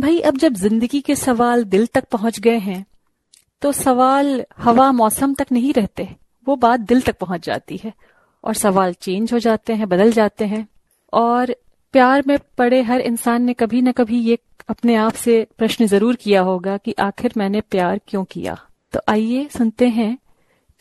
भाई अब जब जिंदगी के सवाल दिल तक पहुंच गए हैं तो सवाल हवा मौसम तक नहीं रहते, वो बात दिल तक पहुंच जाती है और सवाल चेंज हो जाते हैं, बदल जाते हैं। और प्यार में पड़े हर इंसान ने कभी न कभी ये अपने आप से प्रश्न जरूर किया होगा कि आखिर मैंने प्यार क्यों किया। तो आइए सुनते हैं